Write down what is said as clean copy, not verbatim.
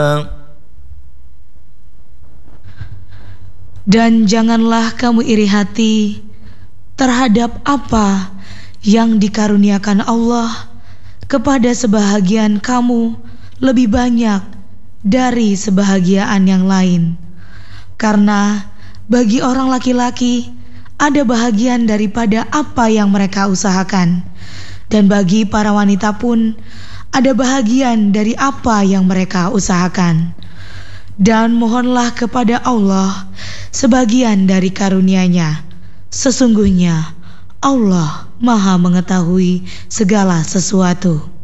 Dan janganlah kamu iri hati terhadap apa yang dikaruniakan Allah kepada sebahagian kamu lebih banyak dari sebahagian yang lain. Karena bagi orang laki-laki ada bahagian daripada apa yang mereka usahakan, dan bagi para wanita pun ada bahagian dari apa yang mereka usahakan. Dan mohonlah kepada Allah sebagian dari karunia-Nya. Sesungguhnya Allah Maha mengetahui segala sesuatu.